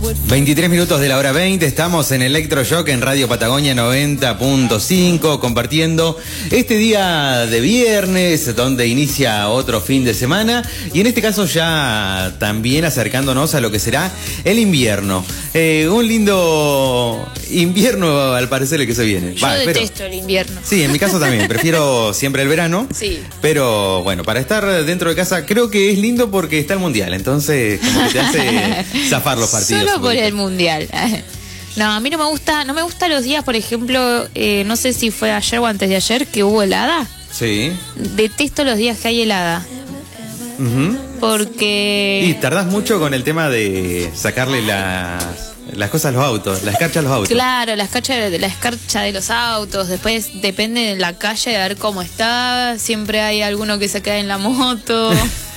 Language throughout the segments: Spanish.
23 minutos de la hora 20, estamos en Electroshock en Radio Patagonia 90.5, compartiendo este día de viernes, donde inicia otro fin de semana, y en este caso ya también acercándonos a lo que será el invierno. Un lindo invierno, al parecer, el que se viene. Yo detesto el invierno. Sí, en mi caso también, prefiero siempre el verano. Sí. Pero bueno, para estar dentro de casa creo que es lindo porque está el mundial, entonces como que te hace zafar los partidos. Solo por el mundial. No, a mí no me gusta los días, por ejemplo, no sé si fue ayer o antes de ayer que hubo helada. Sí. Detesto los días que hay helada. Porque... Y tardás mucho con el tema de sacarle las cosas a los autos, la escarcha a los autos. Claro, la escarcha de los autos. Después depende de la calle, de ver cómo está. Siempre hay alguno que se queda en la moto.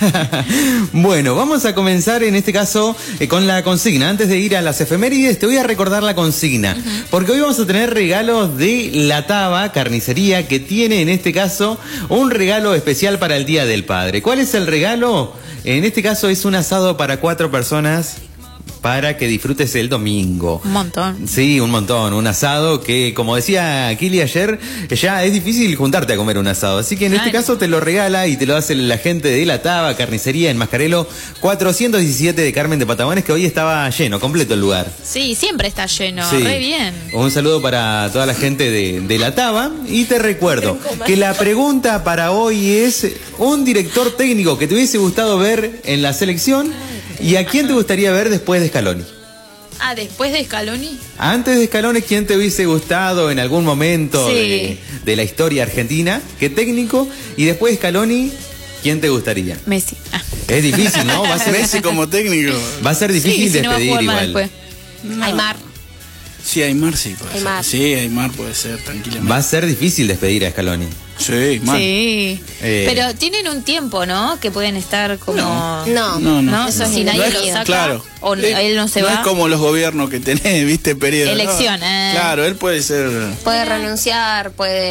Bueno, vamos a comenzar en este caso con la consigna. Antes de ir a las efemérides, te voy a recordar la consigna. Porque hoy vamos a tener regalos de La Taba, carnicería, que tiene en este caso un regalo especial para el Día del Padre. ¿Cuál es el regalo? En este caso es un asado para 4 personas para que disfrutes el domingo. Un montón. Sí, un montón. Un asado que, como decía Kili ayer, ya es difícil juntarte a comer un asado. Así que en este caso te lo regala y te lo hace la gente de La Taba, carnicería en Mascarelo 417 de Carmen de Patagones, que hoy estaba lleno, completo el lugar. Sí, siempre está lleno. Sí. Re bien. Un saludo para toda la gente de La Taba. Y te recuerdo que la pregunta para hoy es un director técnico que te hubiese gustado ver en la selección. ¿Y a quién te gustaría ver después de Scaloni? Ah, ¿después de Scaloni? Antes de Scaloni, ¿quién te hubiese gustado en algún momento de la historia argentina? ¿Qué técnico? Y después de Scaloni, ¿quién te gustaría? Messi. Es difícil, ¿no? Va a ser Messi como técnico. Va a ser difícil despedir igual. No. Aymar. Sí, Aymar sí puede ser. Sí, Aymar puede ser, tranquilamente. Va a ser difícil despedir a Scaloni. Sí, mal. Sí. Pero tienen un tiempo, ¿no? Que pueden estar como... No. Eso si nadie lo saca. Claro. O él no se va. No es como los gobiernos que tenés, viste, periodo. Elección, Claro, él puede ser... Puede renunciar,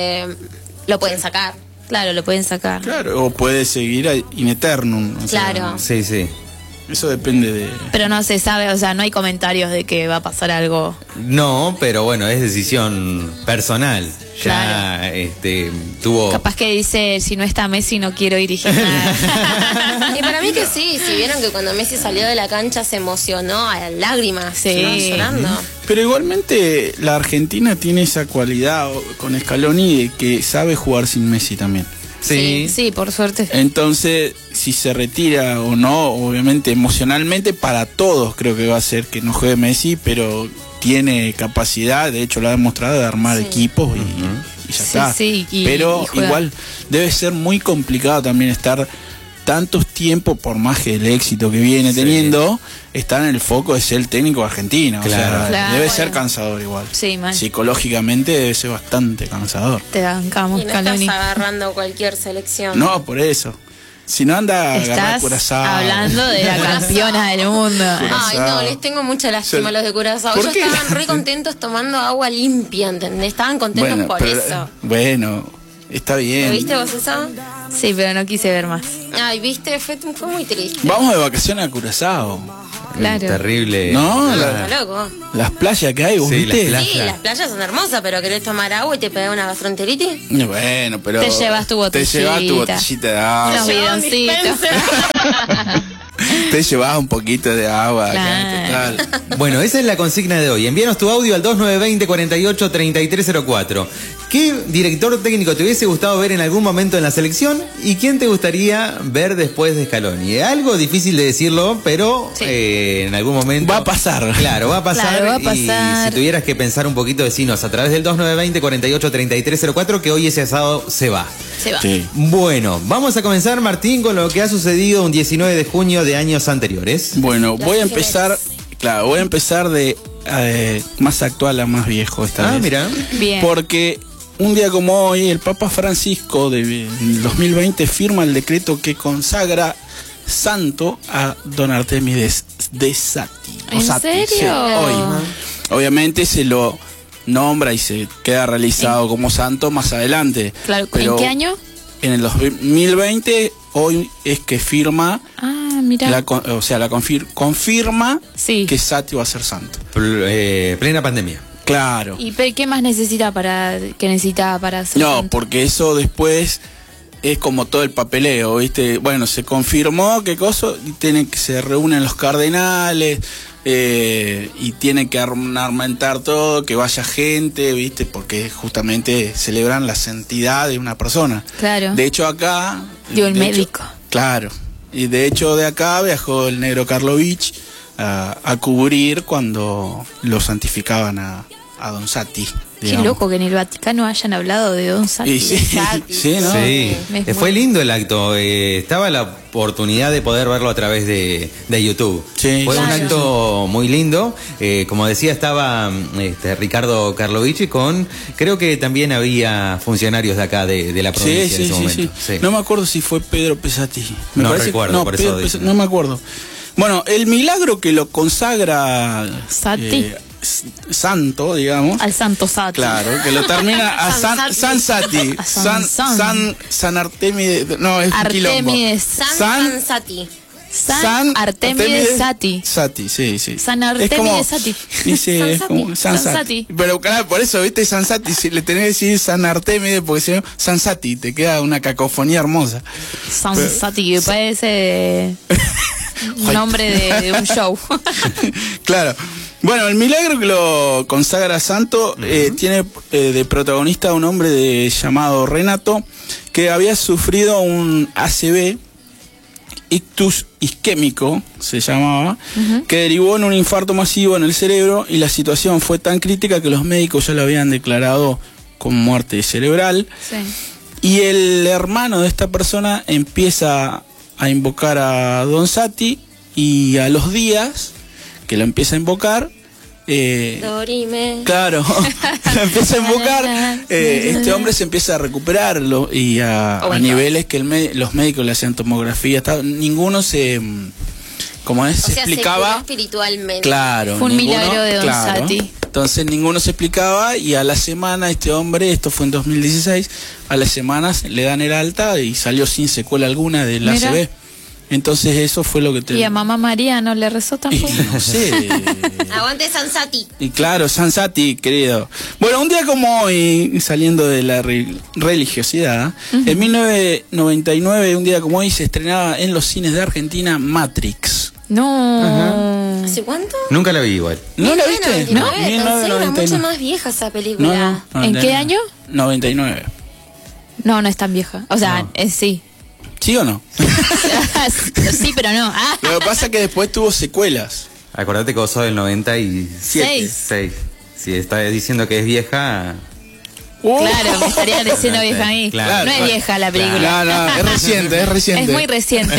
lo pueden sacar. Claro, lo pueden sacar. Claro, o puede seguir in eternum. Claro. Sí, sí. Eso depende de... Pero no se sabe, o sea, no hay comentarios de que va a pasar algo. No, pero bueno, es decisión personal. Ya tuvo... Capaz que dice, si no está Messi no quiero dirigir nada. Y para mí que sí, si vieron que cuando Messi salió de la cancha se emocionó a las lágrimas, llorando. Pero igualmente la Argentina tiene esa cualidad con Scaloni de que sabe jugar sin Messi también. Sí, por suerte. Entonces, si se retira o no, obviamente emocionalmente para todos creo que va a ser que no juegue Messi, pero tiene capacidad, de hecho lo ha demostrado, de armar equipos y ya está. Pero igual debe ser muy complicado también estar tantos tiempos, por más que el éxito que viene teniendo, está en el foco de ser el técnico argentino. Claro. O sea, debe ser cansador igual. Sí, man. Psicológicamente debe ser bastante cansador. Te bancamos, Y no Scaloni. estás agarrando cualquier selección. No, por eso. Si no anda a agarrar Curazao. Hablando de la campeona del mundo. Ay, no, les tengo mucha lástima a los de Curazao. Ellos estaban re contentos tomando agua limpia, ¿entendés? Estaban contentos por eso. Bueno, está bien. ¿Lo viste vos eso? Sí, pero no quise ver más. Ay, viste, fue muy triste. Vamos de vacaciones a Curazao. Claro. Terrible. No, Está loco. Las playas que hay, ¿vos viste? Sí, las playas son hermosas, pero ¿querés tomar agua y te pega una gastroenteritis? Bueno, pero... Te llevas tu botellita. Te llevas tu botellita de agua. Unos bidoncitos. Te llevas un poquito de agua. Claro. Total. Bueno, esa es la consigna de hoy. Envíanos tu audio al 2920-483304. ¿Qué director técnico te hubiese gustado ver en algún momento en la selección? ¿Y quién te gustaría ver después de Scaloni? Algo difícil de decirlo, pero en algún momento... Va a pasar. Claro, va a pasar. Claro, va a pasar. Y si tuvieras que pensar un poquito, decinos a través del 2920-483304 que hoy ese asado se va. Sí. Bueno, vamos a comenzar, Martín, con lo que ha sucedido un 19 de junio de años anteriores. Bueno, voy a empezar de más actual a más viejo esta vez. Mira. Bien. Porque un día como hoy, el Papa Francisco de 2020 firma el decreto que consagra santo a Don Artemis de Sati. ¿En serio? Sí, hoy. Obviamente se lo nombra y se queda realizado como santo más adelante. Claro. Pero ¿En qué año? En el 2020, hoy es que firma mira. Confirma Sí. que Sati va a ser santo. Plena pandemia. Claro. ¿Y qué más necesitaba para ser No, santo? porque eso después es como todo el papeleo, ¿viste? Bueno, se confirmó qué cosa, y se reúnen los cardenales, y tienen que armamentar todo, que vaya gente, ¿viste? Porque justamente celebran la santidad de una persona. Claro. De hecho acá... El médico. Claro. Y de hecho de acá viajó el negro Karlovich a cubrir cuando lo santificaban a Don Sati. Qué loco que en el Vaticano hayan hablado de Don Sati. Sí, ¿no? Sí, fue lindo el acto. Estaba la oportunidad de poder verlo a través de YouTube. Sí, fue un claro. acto muy lindo. Como decía, estaba Ricardo Karlovich creo que también había funcionarios de acá de la provincia en ese momento. Sí. No me acuerdo si fue Pedro Pesati. No recuerdo, por eso no me acuerdo. Bueno, el milagro que lo consagra Sati. santo, digamos. Al Santo Sati. Claro, que lo termina a San Sati. San Artemides. No, es Artemides. San Sati. San Artemides Sati. Sati, sí. San Artemides Sati. Dice, es como San Sati. Pero claro, por eso, viste, San Sati, si le tenés que decir San Artemides, porque si no, San Sati, te queda una cacofonía hermosa. San Sati, que parece nombre de un show. Claro. Bueno, el milagro que lo consagra santo tiene de protagonista a un hombre llamado Renato, que había sufrido un ACV, ictus isquémico se llamaba, que derivó en un infarto masivo en el cerebro, y la situación fue tan crítica que los médicos ya lo habían declarado con muerte cerebral. Sí. Y el hermano de esta persona empieza a invocar a Don Sati, y a los días que lo empieza a invocar, Dorime. claro, lo empieza a invocar, este hombre se empieza a recuperar y a niveles que los médicos le hacían tomografía, ninguno se... como es, se explicaba se curó espiritualmente. Claro, fue un milagro de Don Sati. Entonces ninguno se explicaba, y a la semana este hombre, esto fue en 2016, a las semanas le dan el alta y salió sin secuela alguna del ACV. Entonces eso fue lo que ¿Y a Mamá María no le rezó tampoco? No sé. Aguante San Sati. Y claro, San Sati, querido. Bueno, un día como hoy, saliendo de la religiosidad, en 1999, un día como hoy, se estrenaba en los cines de Argentina Matrix. No. ¿Hace cuánto? Nunca la vi igual. ¿No la viste? No, era mucho más vieja esa película. No, ¿En qué año? 99. No es tan vieja. O sea, sí. ¿Sí o no? Sí, pero no. Lo que pasa es que después tuvo secuelas. Acordate que vos sos del 97. 6. Si estás diciendo que es vieja... Claro, me estarían diciendo vieja a mí. Claro, no es vieja la película. No, es reciente. Es muy reciente.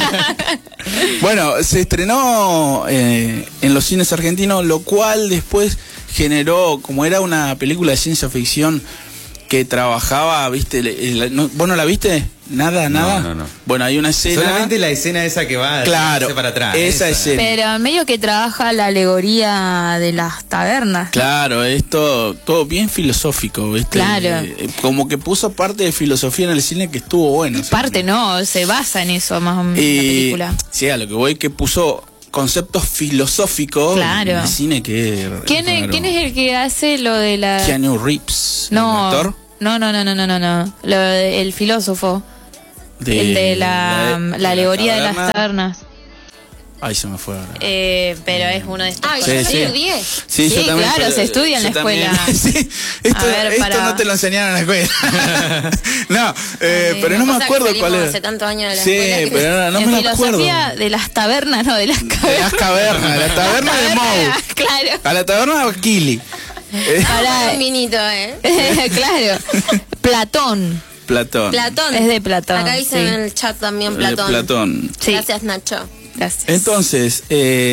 Bueno, se estrenó en los cines argentinos, lo cual después generó, como era una película de ciencia ficción que trabajaba, ¿viste? ¿Vos no la viste? Nada. No. Bueno, hay una escena... Solamente la escena esa que va para atrás. Esa escena. Pero medio que trabaja la alegoría de las tabernas. Claro, es todo bien filosófico, ¿viste? Claro. Como que puso parte de filosofía en el cine que estuvo bueno. Parte no, se basa en eso más o menos la película. Sí, a lo que voy, que puso conceptos filosóficos en el cine que... ¿Quién es el que hace lo de la... Keanu Reeves, no, el actor. No. El filósofo. El de la alegoría de las tabernas. Ay, se me fue ahora. Pero es uno de estos. Ay, yo estudié. Sí, yo también, claro, se estudia en la escuela. Sí, esto no te lo enseñaron en la escuela. No, pero no me acuerdo cuál era. Hace tantos años de la sí, escuela. pero no en me lo acuerdo. filosofía de las tabernas, no, de las cavernas. De las cavernas, la taberna de Moe. Claro. A la taberna de Kili. Un vinito, Claro. Platón. Es de Platón. Acá dicen en el chat también Platón. Sí. Gracias, Nacho. Gracias. Entonces,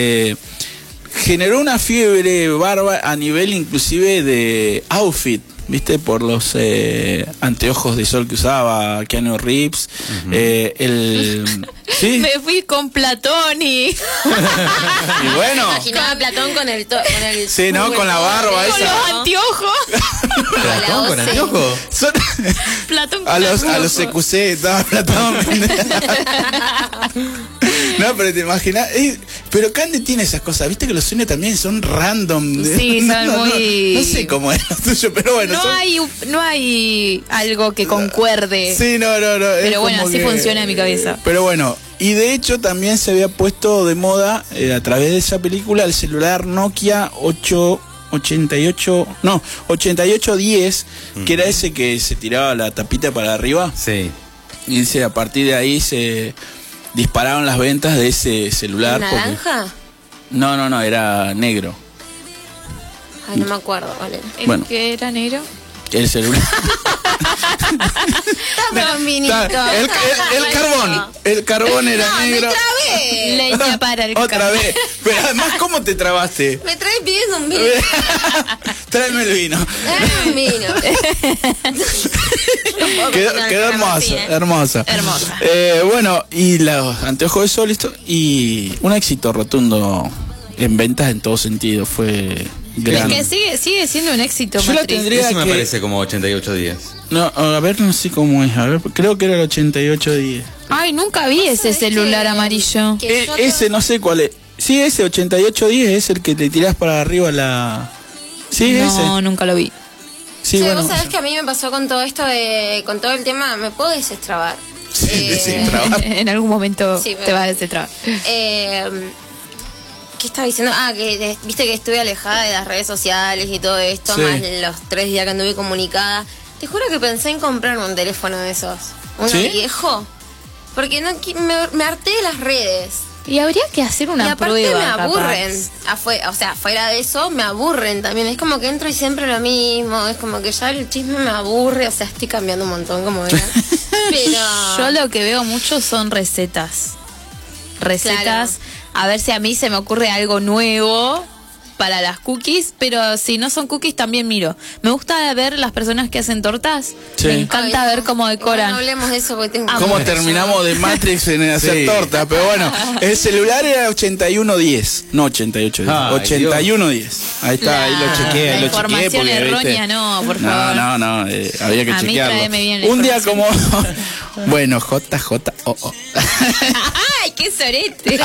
generó una fiebre bárbara a nivel inclusive de outfit, ¿viste? Por los anteojos de sol que usaba Keanu Reeves. ¿Sí? Me fui con Platón y bueno. Imaginaba a Platón con el sí, ¿no? Con la barba con esa. los anteojos. ¿Platón con anteojos? Platón con a los anteojos. CQC estaba Platón. No, pero te imaginas. Pero Candy tiene esas cosas. Viste que los sueños también son random. Sí, son muy. No sé cómo es lo tuyo, pero bueno. No hay algo que concuerde. Sí, no. Pero bueno, así funciona en mi cabeza. Pero bueno, y de hecho también se había puesto de moda a través de esa película el celular Nokia 8810, que era ese que se tiraba la tapita para arriba. Sí. Y dice, a partir de ahí se dispararon las ventas de ese celular. ¿Naranja? No, era negro. Ay, no me acuerdo, vale. Bueno. ¿Qué era negro? El celular. El carbón era negro. ¡Me trabé! Leña para el Otra vez. Pero además, ¿cómo te trabaste? Me traes pidiendo un vino. Tráeme el vino. Un vino. Quedó hermosa. Bueno, y los anteojos de sol y un éxito rotundo en ventas en todo sentido. Fue grande. Es que sigue siendo un éxito. Yo la tendría Eso me parece como 88 días. No, a ver, no sé cómo es. A ver, creo que era el 8810. Ay, nunca vi ese celular amarillo. Ese no sé cuál es. Sí, ese 8810 es el que te tirás para arriba la... Sí, no, ese. Nunca lo vi. Sí, Che, bueno. vos sabés que a mí me pasó con todo esto con todo el tema, me puedo desestrabar. Desestrabar. En algún momento Sí, te vas a desestrabar. ¿Qué estaba diciendo? Que viste que estuve alejada de las redes sociales y todo esto, Sí. más los 3 días que anduve comunicada. Te juro que pensé en comprarme un teléfono de esos. Uno ¿Sí? viejo. Porque me harté de las redes. Y habría que hacer Y una aparte prueba. me aburren. capaz. Fuera de eso, me aburren también. Es como que entro y siempre lo mismo. Es como que ya el chisme me aburre. O sea, estoy cambiando un montón, como verán. Pero Yo lo que veo mucho son recetas. Claro. A ver si a mí se me ocurre algo nuevo para las cookies, pero si no son cookies también miro. Me gusta ver las personas que hacen tortas. Sí. Me encanta ver cómo decoran. No hablemos de eso porque tengo ¿Cómo terminamos de Matrix en hacer Sí. torta? Pero bueno, el celular era 8110, no 8810. Ay, 8110. Ahí está, ahí lo chequeé, ahí La lo chequeé. información Porque, errónea, ¿viste? no, por favor. No, había que A mí chequearlo. tráeme bien la Un día como... información. Bueno, JJOO. ¡Ay, qué sorete!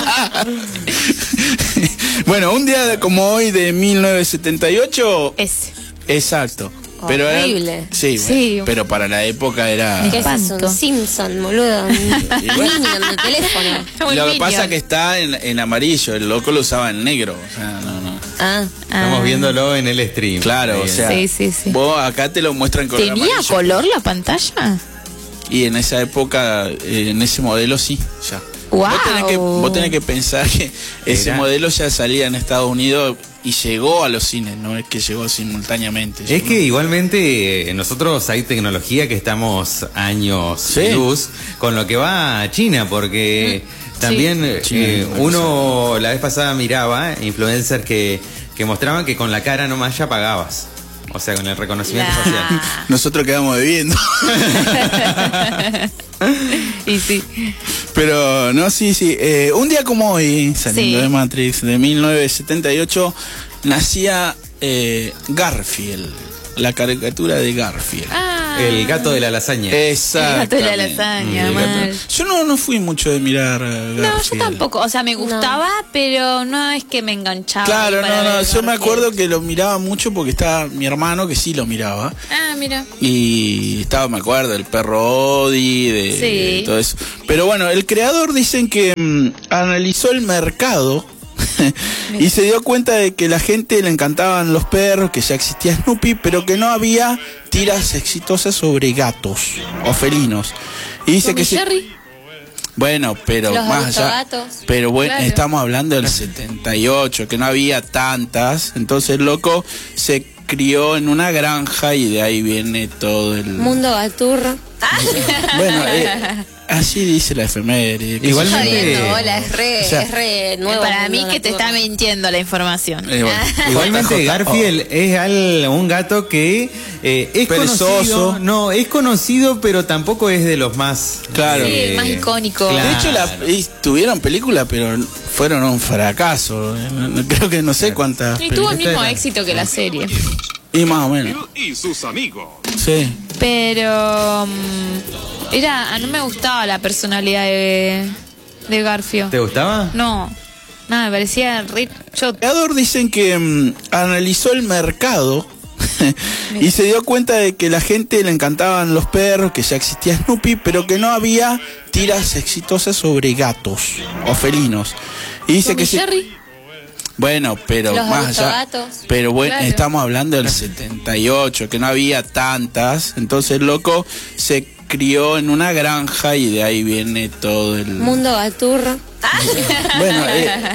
Bueno, un día como hoy de 1978. Ese. Exacto. Pero era- Horrible. sí, Sí. pero para la época era... ¿Qué es eso? Espanto. Un Simpson, boludo. Un niño en el teléfono. Un Lo que Minion. pasa que está en amarillo, el loco lo usaba en negro. O sea, no. Ah. Estamos viéndolo en el stream. Claro, o Bien. sea, Sí. vos acá te lo muestran con ¿Tenía amarillo. color la pantalla? Y en esa época, en ese modelo sí, ya. Guau. Vos tenés que pensar que ese Era. modelo ya salía en Estados Unidos y llegó a los cines, no es que llegó simultáneamente. Es llegó. que igualmente nosotros hay tecnología que estamos años Sí. luz con lo que va a China, porque también China, uno la vez pasada miraba influencers que mostraban que con la cara nomás ya pagabas. O sea, con el reconocimiento Nah. facial. Nosotros quedamos debiendo. Y sí. Pero no, sí. Un día como hoy, saliendo Sí. de Matrix, de 1978, nacía Garfield, la caricatura de Garfield. El gato de la lasaña. Exacto. El gato de la lasaña, mal. Yo no fui mucho de mirar Garfield. No, yo tampoco. O sea, me gustaba, pero no es que me enganchaba. Claro, para ver yo me Garfield. acuerdo que lo miraba mucho porque estaba mi hermano que sí lo miraba. Ah, mira. Y estaba, me acuerdo, el perro Odi, de Sí. todo eso. Pero bueno, el creador dicen que analizó el mercado y se dio cuenta de que la gente le encantaban los perros, que ya existía Snoopy, pero que no había tiras exitosas sobre gatos o felinos. Y dice Tom que y sí. Jerry. Bueno, pero Los más allá. Aristogatos. Pero bueno, Claro. estamos hablando del 78, que no había tantas. Entonces el loco se crió en una granja y de ahí viene todo el... Mundo Gaturro. Bueno, así dice la efeméride. qué sé yo. Igualmente- Jodiendo, hola, es re, O sea, es re nuevo. Para mí Mundo que te Gaturro. está mintiendo la información. Bueno, Igualmente JJ. Garfield es un gato que es Perezoso. conocido, no, es conocido, pero tampoco es de los más Claro. Sí, el más icónico. claro. De hecho, tuvieron película, pero fueron un fracaso. Creo que no sé cuántas. Y tuvo el películas. mismo éxito que la serie. Y más o menos. Y sus amigos. Sí. Pero no me gustaba la personalidad de Garfio. ¿Te gustaba? No, nada, me parecía re choto. El creador dicen que analizó el mercado y se dio cuenta de que la gente le encantaban los perros, que ya existía Snoopy, pero que no había tiras exitosas sobre gatos o felinos. Y dice Tom que y Jerry. bueno, pero Los más allá, Aristogatos. pero bueno, Claro. estamos hablando del 78, que no había tantas, entonces el loco se crió en una granja y de ahí viene todo el Mundo Gaturro. bueno,